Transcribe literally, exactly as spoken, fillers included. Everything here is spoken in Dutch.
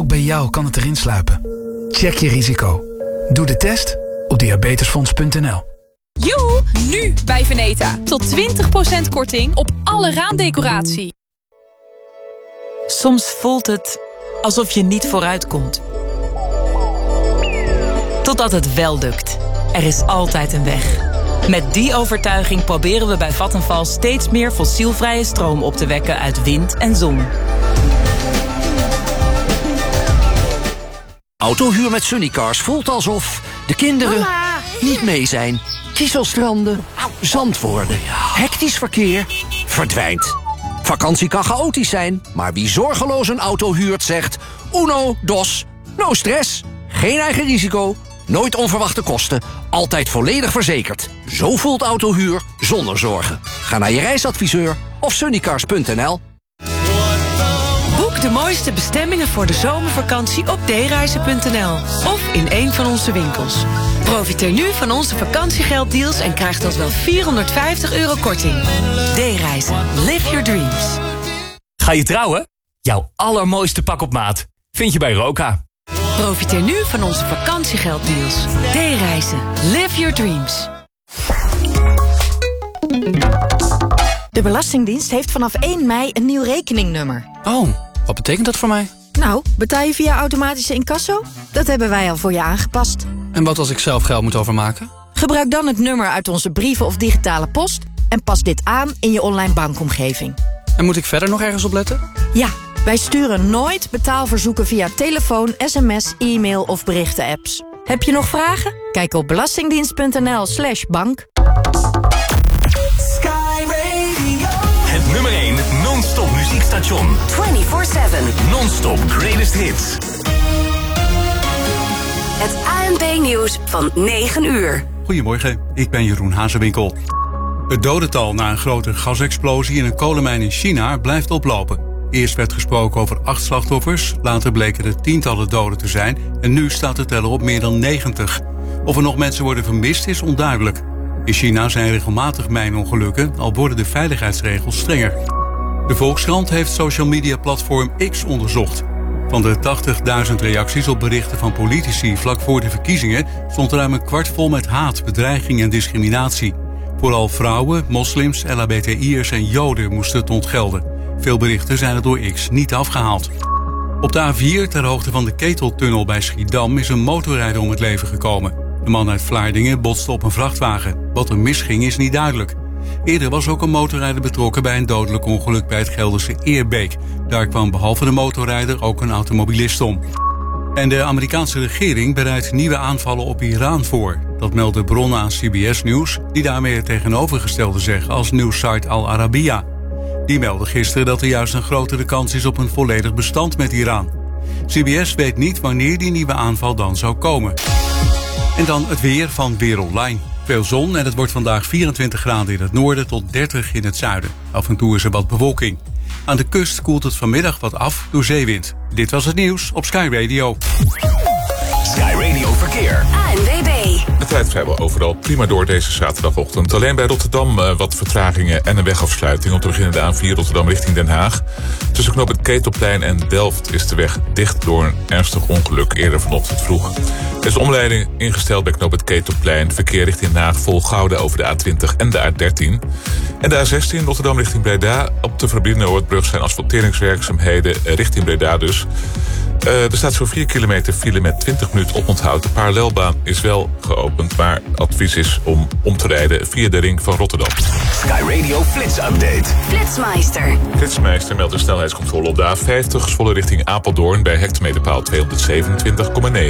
Ook bij jou kan het erin sluipen. Check je risico. Doe de test op diabetesfonds punt n l. Joe, nu bij Veneta. Tot twintig procent korting op alle raamdecoratie. Soms voelt het alsof je niet vooruitkomt. Totdat het wel lukt. Er is altijd een weg. Met die overtuiging proberen we bij Vattenfall steeds meer fossielvrije stroom op te wekken uit wind en zon. Autohuur met Sunnycars voelt alsof de kinderen Mama. niet mee zijn. Kieselstranden, zand worden, hectisch verkeer, verdwijnt. Vakantie kan chaotisch zijn, maar wie zorgeloos een auto huurt zegt... Uno, dos, no stress, geen eigen risico, nooit onverwachte kosten, altijd volledig verzekerd. Zo voelt autohuur zonder zorgen. Ga naar je reisadviseur of sunnycars punt n l. Boek de mooiste bestemmingen voor de zomervakantie op d reizen punt n l of in een van onze winkels. Profiteer nu van onze vakantiegelddeals en krijg tot wel vierhonderdvijftig euro korting. D-Reizen. Live your dreams. Ga je trouwen? Jouw allermooiste pak op maat vind je bij Roka. Profiteer nu van onze vakantiegelddeals. D-Reizen. Live your dreams. De Belastingdienst heeft vanaf één mei een nieuw rekeningnummer. Oh, wat betekent dat voor mij? Nou, betaal je via automatische incasso? Dat hebben wij al voor je aangepast. En wat als ik zelf geld moet overmaken? Gebruik dan het nummer uit onze brieven of digitale post... en pas dit aan in je online bankomgeving. En moet ik verder nog ergens op letten? Ja, wij sturen nooit betaalverzoeken via telefoon, sms, e-mail of berichten-apps. Heb je nog vragen? Kijk op belastingdienst punt n l slash bank. Het nummer één non-stop muziekstation. vierentwintig zeven. Non-stop greatest hits. Het A N P-nieuws van negen uur. Goedemorgen, ik ben Jeroen Hazewinkel. Het dodental na een grote gasexplosie in een kolenmijn in China blijft oplopen. Eerst werd gesproken over acht slachtoffers, later bleken er tientallen doden te zijn... en nu staat de teller op meer dan negentig. Of er nog mensen worden vermist is onduidelijk. In China zijn regelmatig mijnongelukken, al worden de veiligheidsregels strenger. De Volkskrant heeft social media platform X onderzocht. Van de tachtigduizend reacties op berichten van politici vlak voor de verkiezingen... stond ruim een kwart vol met haat, bedreiging en discriminatie. Vooral vrouwen, moslims, L H B T I'ers en Joden moesten het ontgelden. Veel berichten zijn er door X niet afgehaald. Op de A vier, ter hoogte van de Keteltunnel bij Schiedam... is een motorrijder om het leven gekomen. De man uit Vlaardingen botste op een vrachtwagen. Wat er misging is niet duidelijk. Eerder was ook een motorrijder betrokken bij een dodelijk ongeluk bij het Gelderse Eerbeek. Daar kwam behalve de motorrijder ook een automobilist om. En de Amerikaanse regering bereidt nieuwe aanvallen op Iran voor. Dat melden bronnen aan C B S News, die daarmee het tegenovergestelde zeggen als nieuwssite Al Arabiya. Die meldde gisteren dat er juist een grotere kans is op een volledig bestand met Iran. C B S weet niet wanneer die nieuwe aanval dan zou komen. En dan het weer van Weer Online. Veel zon en het wordt vandaag vierentwintig graden in het noorden tot dertig in het zuiden. Af en toe is er wat bewolking. Aan de kust koelt het vanmiddag wat af door zeewind. Dit was het nieuws op Sky Radio. Sky Radio Verkeer. A N W B. Het rijdt vrijwel overal prima door deze zaterdagochtend. Alleen bij Rotterdam uh, wat vertragingen en een wegafsluiting. Om te beginnen de A vier Rotterdam richting Den Haag. Tussen knoop het Ketelplein en Delft is de weg dicht door een ernstig ongeluk eerder vanochtend vroeg. Er is omleiding ingesteld bij knoop het Ketelplein. Verkeer richting Den Haag vol Gouda over de A twintig en de A dertien. En de A zestien Rotterdam richting Breda. Op de verbindende Noordbrug zijn asfalteringswerkzaamheden richting Breda dus. Uh, er staat zo'n vier kilometer file met twintig minuten oponthoud. De parallelbaan is wel geopend, maar advies is om om te rijden via de ring van Rotterdam. Sky Radio Flits Update. Flitsmeister. Flitsmeister meldt een snelheidscontrole op de A vijftig, Zwolle richting Apeldoorn bij hectometerpaal tweehonderdzevenentwintig komma negen.